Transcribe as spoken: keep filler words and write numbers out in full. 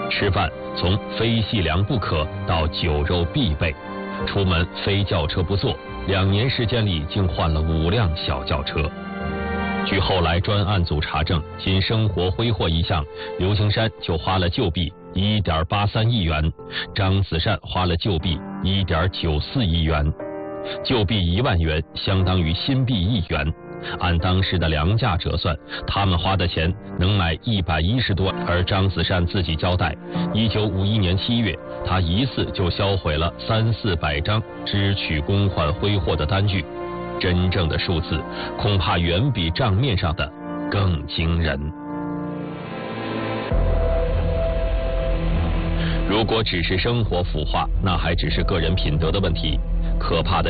吃饭从非细粮不可到酒肉必备，出门非轿车不坐，两年时间里竟换了五辆小轿车。据后来专案组查证，仅生活挥霍一项，刘青山就花了旧币一点八三亿元，张子善花了旧币一点九四亿元。旧币一万元相当于新币一元，按当时的粮价折算，他们花的钱能买一百一十多。而张子善自己交代，一九五一年七月，他一次就销毁了三四百张支取公款挥霍的单据，真正的数字恐怕远比账面上的更惊人。如果只是生活腐化，那还只是个人品德的问题，可怕的